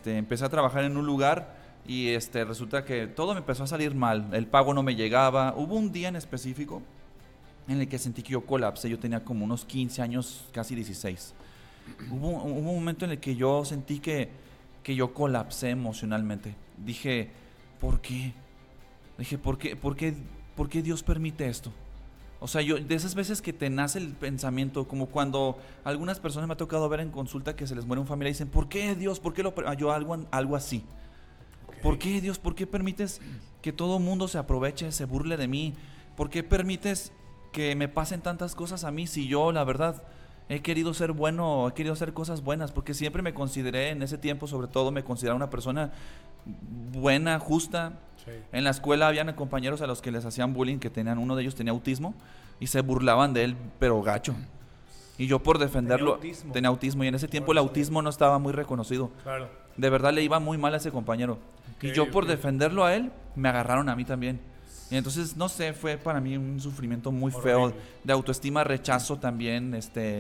empecé a trabajar en un lugar y resulta que todo me empezó a salir mal. El pago no me llegaba. Hubo un día en específico en el que sentí que yo colapsé. Yo tenía como unos 15 años, casi 16. Hubo un momento en el que yo sentí que yo colapsé emocionalmente. Dije, ¿por qué? Dije, ¿por qué Dios permite esto? O sea, yo de esas veces que te nace el pensamiento, como cuando algunas personas me ha tocado ver en consulta que se les muere un familiar y dicen, ¿por qué Dios? ¿Por qué yo algo así? Okay. ¿Por qué Dios? ¿Por qué permites que todo el mundo se aproveche, se burle de mí? ¿Por qué permites que me pasen tantas cosas a mí si yo, la verdad, he querido ser bueno, he querido hacer cosas buenas? Porque siempre me consideré, en ese tiempo sobre todo, me consideraba una persona buena, justa. Sí. En la escuela habían compañeros a los que les hacían bullying, uno de ellos tenía autismo y se burlaban de él, pero gacho. Y yo por defenderlo, tenía autismo y en ese tiempo el autismo no estaba muy reconocido. Claro. De verdad le iba muy mal a ese compañero. Okay, y yo por defenderlo a él, me agarraron a mí también. Y entonces, no sé, fue para mí un sufrimiento muy feo, de autoestima, rechazo también,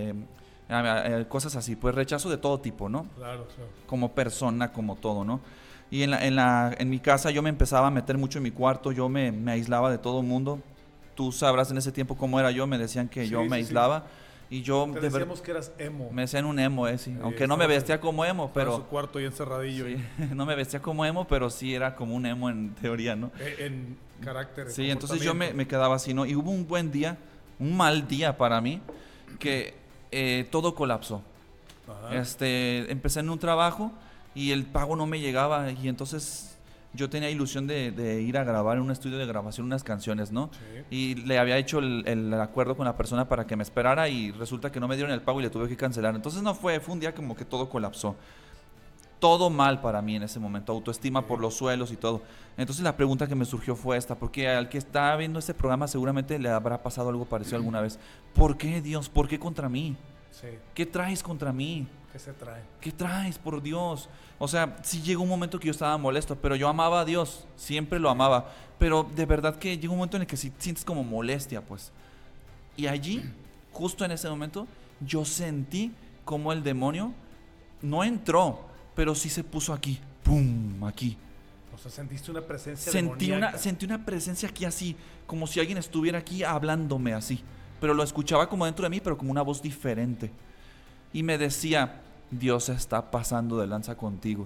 cosas así, pues rechazo de todo tipo, ¿no? Claro, sí. Como persona, como todo, ¿no? Y en mi casa yo me empezaba a meter mucho en mi cuarto, yo me aislaba de todo el mundo. Tú sabrás en ese tiempo cómo era yo, me decían que yo me aislaba. Y yo te decíamos que eras emo. Me decían un emo, sí. Aunque no me vestía como emo, pero... En su cuarto y encerradillo. Sí, no me vestía como emo, pero sí era como un emo en teoría, ¿no? En carácter. Sí, entonces yo me quedaba así, ¿no? Y hubo un buen día, un mal día para mí, que todo colapsó. Ajá. Empecé en un trabajo y el pago no me llegaba y entonces yo tenía ilusión de ir a grabar en un estudio de grabación unas canciones, ¿no? Sí. Y le había hecho el acuerdo con la persona para que me esperara y resulta que no me dieron el pago y le tuve que cancelar. Entonces fue un día como que todo colapsó. Todo mal para mí en ese momento, autoestima por los suelos y todo. Entonces la pregunta que me surgió fue esta, porque al que está viendo este programa seguramente le habrá pasado algo parecido alguna vez. ¿Por qué, Dios? ¿Por qué contra mí? Sí. ¿Qué traes contra mí? ¿Qué se trae? ¿Qué traes, por Dios? O sea, sí llegó un momento que yo estaba molesto, pero yo amaba a Dios, siempre lo amaba. Pero de verdad que llega un momento en el que sí sientes como molestia, pues. Y allí, justo en ese momento, yo sentí como el demonio no entró, pero sí se puso aquí, ¡pum!, aquí. O sea, sentiste una presencia demoníaca. Sentí una presencia aquí así, como si alguien estuviera aquí hablándome así. Pero lo escuchaba como dentro de mí, pero como una voz diferente. Y me decía, Dios está pasando de lanza contigo.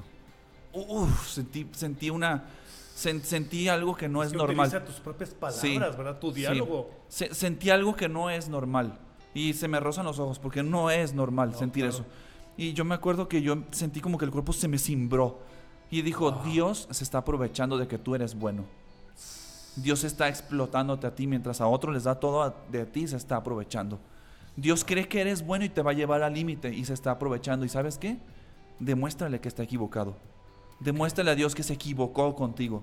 Sentí algo que no es normal. Utiliza tus propias palabras, sí, ¿verdad? Tu diálogo. Sí. Sentí algo que no es normal. Y se me rozan los ojos porque no es normal sentir eso. Y yo me acuerdo que yo sentí como que el cuerpo se me cimbró. Y dijo, Dios se está aprovechando de que tú eres bueno. Dios está explotándote a ti mientras a otros les da todo de ti, se está aprovechando. Dios cree que eres bueno y te va a llevar al límite y se está aprovechando. ¿Y sabes qué? Demuéstrale que está equivocado. Demuéstrale a Dios que se equivocó contigo.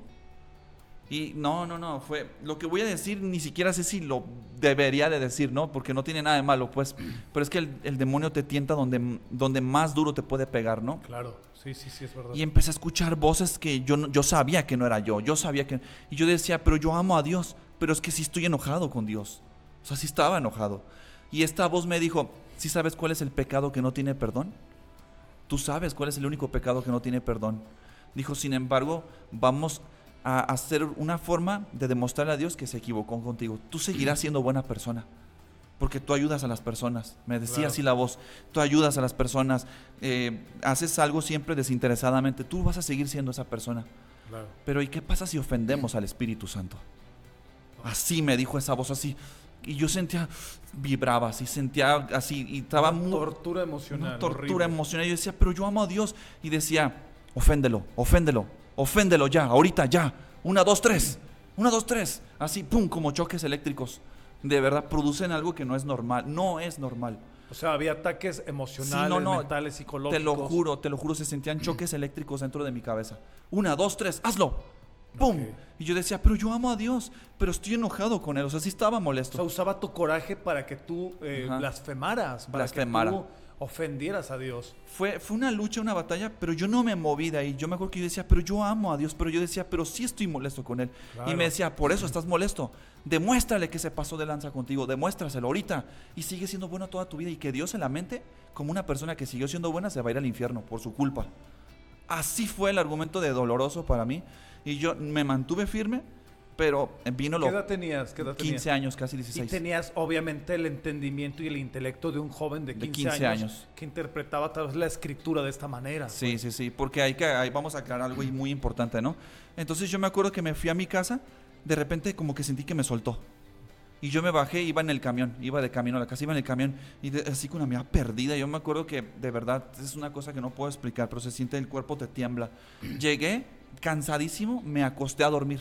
Y no, fue lo que voy a decir, ni siquiera sé si lo debería de decir, ¿no? Porque no tiene nada de malo, pues. Pero es que el demonio te tienta donde más duro te puede pegar, ¿no? Claro, sí, es verdad. Y empecé a escuchar voces que yo sabía que no era yo sabía que... Y yo decía, pero yo amo a Dios, pero es que sí estoy enojado con Dios. O sea, sí estaba enojado. Y esta voz me dijo, ¿sí sabes cuál es el pecado que no tiene perdón? Tú sabes cuál es el único pecado que no tiene perdón. Dijo, sin embargo, vamos a hacer una forma de demostrarle a Dios que se equivocó contigo. Tú seguirás siendo buena persona, porque tú ayudas a las personas. Me decía así la voz, tú ayudas a las personas, haces algo siempre desinteresadamente, tú vas a seguir siendo esa persona. Claro. Pero ¿y qué pasa si ofendemos al Espíritu Santo? Así me dijo esa voz, así. Y yo vibraba así, sentía así, y estaba una tortura emocional. Una tortura emocional. Y yo decía, pero yo amo a Dios. Y decía, oféndelo ya, ahorita ya. 1, 2, 3. 1, 2, 3. Así, pum, como choques eléctricos. De verdad, producen algo que no es normal. No es normal. O sea, había ataques emocionales, mentales, psicológicos. Te lo juro, se sentían choques eléctricos dentro de mi cabeza. 1, 2, 3, hazlo. ¡Pum! Okay. Y yo decía, pero yo amo a Dios, pero estoy enojado con él. O sea, sí estaba molesto. O sea, usaba tu coraje para que tú blasfemaras, para que tú ofendieras a Dios. Fue una lucha, una batalla, pero yo no me moví de ahí. Yo me acuerdo que yo decía, pero yo amo a Dios, pero yo decía, pero sí estoy molesto con él. Claro. Y me decía, por eso estás molesto. Demuéstrale que se pasó de lanza contigo, demuéstraselo ahorita. Y sigue siendo bueno toda tu vida. Y que Dios en la mente, como una persona que siguió siendo buena, se va a ir al infierno por su culpa. Así fue el argumento de doloroso para mí. Y yo me mantuve firme, pero vino lo... ¿Qué edad tenías? 15 años, casi 16. Y tenías obviamente el entendimiento y el intelecto de un joven de 15 años que interpretaba tal vez la escritura de esta manera. Sí, porque ahí vamos a aclarar algo muy importante, ¿no? Entonces yo me acuerdo que me fui a mi casa, de repente como que sentí que me soltó. Y yo me bajé, iba en el camión, iba de camino a la casa, iba en el camión, y así con una mirada perdida. Yo me acuerdo que de verdad es una cosa que no puedo explicar, pero se siente, el cuerpo te tiembla. Llegué cansadísimo, me acosté a dormir.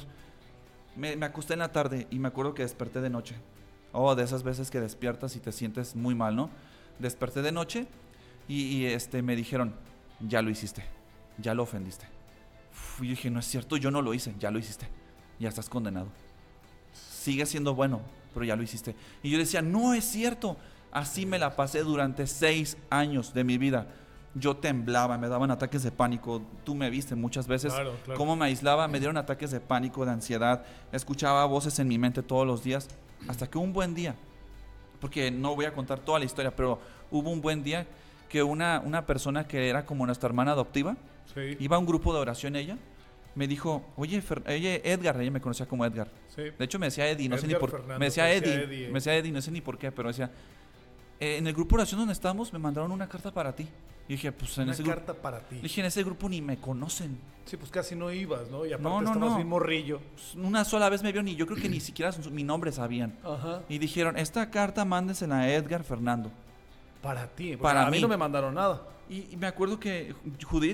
Me acosté en la tarde y me acuerdo que desperté de noche. De esas veces que despiertas y te sientes muy mal, ¿no? Desperté de noche y me dijeron, ya lo hiciste, ya lo ofendiste. Y yo dije, no es cierto, yo no lo hice, ya lo hiciste, ya estás condenado. Sigue siendo bueno, pero ya lo hiciste. Y yo decía, no es cierto. Así me la pasé durante 6 años de mi vida. Yo temblaba, me daban ataques de pánico. Tú me viste muchas veces. Claro. Cómo me aislaba, me dieron ataques de pánico, de ansiedad. Escuchaba voces en mi mente todos los días. Hasta que un buen día, porque no voy a contar toda la historia, pero hubo un buen día que una persona que era como nuestra hermana adoptiva, sí. Iba a un grupo de oración ella, me dijo, oye Edgar, ella me conocía como Edgar. Sí. De hecho me decía Eddie, no sé ni por qué. Me decía Eddie, no sé ni por qué, pero decía, en el grupo de oración donde estamos me mandaron una carta para ti. Y dije, pues en ese grupo. Una carta para ti. Dije, en ese grupo ni me conocen. Sí, pues casi no ibas, ¿no? Y aparte No. estabas bien morrillo. Pues una sola vez me vieron y yo creo que ni siquiera mi nombre sabían. Ajá. Y dijeron, esta carta mándensela a Edgar Fernando. Para ti. Para a mí mí no me mandaron nada. Y me acuerdo que Judith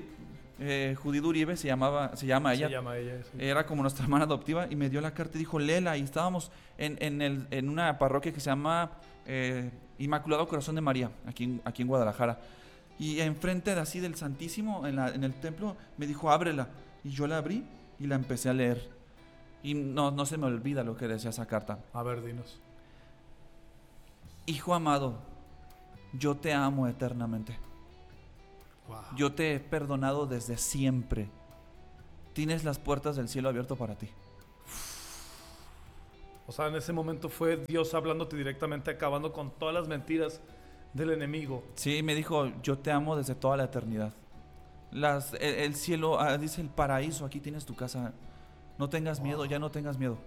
Uribe se llama ella. Se llama ella, sí. Era como nuestra hermana adoptiva y me dio la carta y dijo, léela. Y estábamos en una parroquia que se llama Inmaculado Corazón de María, aquí en Guadalajara. Y enfrente así del Santísimo, en el templo, me dijo, ábrela. Y yo la abrí y la empecé a leer. Y no se me olvida lo que decía esa carta. A ver, dinos. Hijo amado, yo te amo eternamente. Wow. Yo te he perdonado desde siempre. Tienes las puertas del cielo abierto para ti. O sea, en ese momento fue Dios hablándote directamente, acabando con todas las mentiras del enemigo. Sí, me dijo, yo te amo desde toda la eternidad. El cielo, dice el paraíso, aquí tienes tu casa. No tengas miedo, ya no tengas miedo.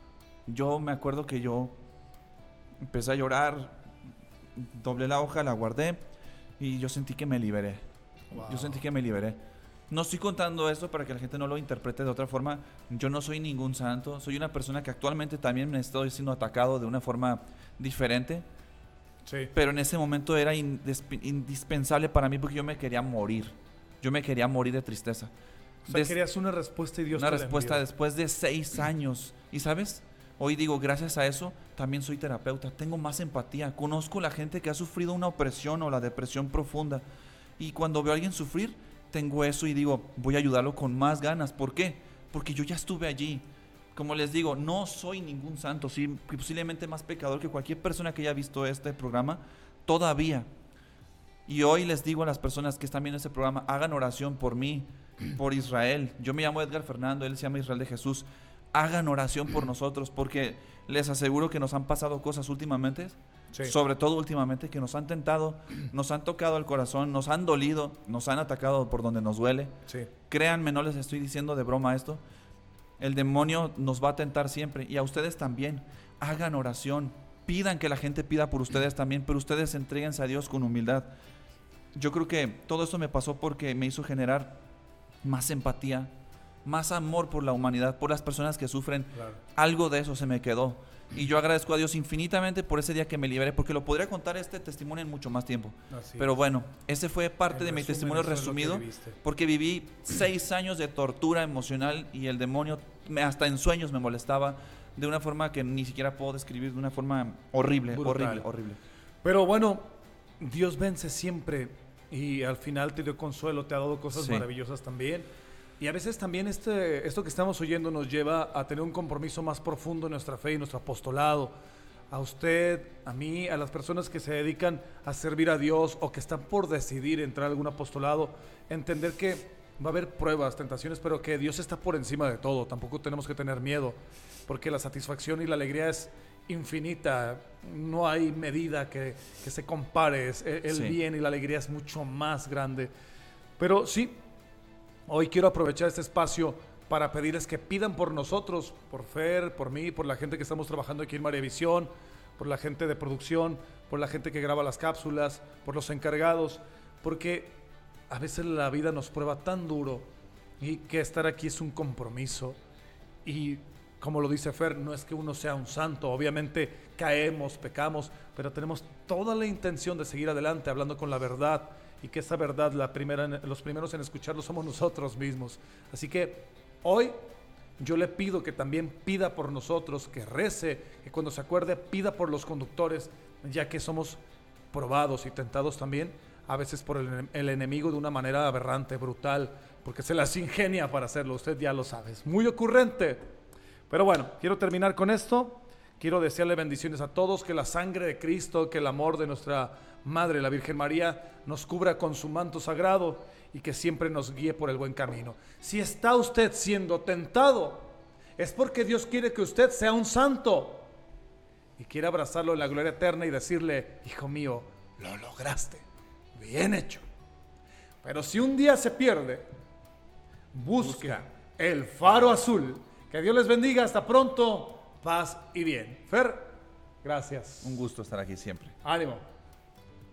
Yo me acuerdo que yo empecé a llorar, doblé la hoja, la guardé y yo sentí que me liberé. Wow. Yo sentí que me liberé. No estoy contando esto para que la gente no lo interprete de otra forma. Yo no soy ningún santo. Soy una persona que actualmente también me estoy siendo atacado de una forma diferente. Sí. Pero en ese momento era indispensable para mí porque yo me quería morir. Yo me quería morir de tristeza. O sea, querías una respuesta y Dios te la envió. Una respuesta después de 6 años. Y ¿sabes? Hoy digo, gracias a eso, también soy terapeuta. Tengo más empatía. Conozco a la gente que ha sufrido una opresión o la depresión profunda. Y cuando veo a alguien sufrir, tengo eso y digo, voy a ayudarlo con más ganas. ¿Por qué? Porque yo ya estuve allí. Como les digo, no soy ningún santo, sí, posiblemente más pecador que cualquier persona que haya visto este programa, todavía. Y hoy les digo a las personas que están viendo este programa, hagan oración por mí, por Israel. Yo me llamo Edgar Fernando, él se llama Israel de Jesús. Hagan oración por nosotros, porque les aseguro que nos han pasado cosas últimamente, sí. Sobre todo últimamente, que nos han tentado, nos han tocado el corazón, nos han dolido, nos han atacado por donde nos duele. Sí. Créanme, no les estoy diciendo de broma esto. El demonio nos va a tentar siempre, y a ustedes también. Hagan oración, pidan que la gente pida por ustedes también, pero ustedes entréguense a Dios con humildad. Yo creo que todo esto me pasó porque me hizo generar más empatía, más amor por la humanidad, por las personas que sufren. Claro. Algo de eso se me quedó. Y yo agradezco a Dios infinitamente por ese día que me liberé, porque lo podría contar este testimonio en mucho más tiempo. Pero bueno, ese fue parte de mi testimonio resumido, porque viví 6 años de tortura emocional y el demonio hasta en sueños me molestaba de una forma que ni siquiera puedo describir, de una forma horrible, horrible. Pero bueno, Dios vence siempre y al final te dio consuelo, te ha dado cosas maravillosas también. Y a veces también esto que estamos oyendo nos lleva a tener un compromiso más profundo en nuestra fe y nuestro apostolado. A usted, a mí, a las personas que se dedican a servir a Dios o que están por decidir entrar a algún apostolado, entender que va a haber pruebas, tentaciones, pero que Dios está por encima de todo. Tampoco tenemos que tener miedo, porque la satisfacción y la alegría es infinita. No hay medida que se compare. El bien y la alegría es mucho más grande. Pero sí, Hoy quiero aprovechar este espacio para pedirles que pidan por nosotros, por Fer, por mí, por la gente que estamos trabajando aquí en María Visión, por la gente de producción, por la gente que graba las cápsulas, por los encargados, porque a veces la vida nos prueba tan duro y que estar aquí es un compromiso. Y como lo dice Fer, no es que uno sea un santo, obviamente caemos, pecamos, pero tenemos toda la intención de seguir adelante hablando con la verdad, y que esa verdad, los primeros en escucharlo somos nosotros mismos. Así que hoy yo le pido que también pida por nosotros, que rece, que cuando se acuerde pida por los conductores, ya que somos probados y tentados también a veces por el enemigo de una manera aberrante, brutal, porque se las ingenia para hacerlo, usted ya lo sabe, es muy ocurrente. Pero bueno, quiero terminar con esto. Quiero desearle bendiciones a todos, que la sangre de Cristo, que el amor de nuestra Madre, la Virgen María, nos cubra con su manto sagrado y que siempre nos guíe por el buen camino. Si está usted siendo tentado, es porque Dios quiere que usted sea un santo y quiere abrazarlo en la gloria eterna y decirle: hijo mío, lo lograste, bien hecho. Pero si un día se pierde, busca el faro azul. Que Dios les bendiga, hasta pronto, paz y bien. Fer, gracias. Un gusto estar aquí siempre. Ánimo.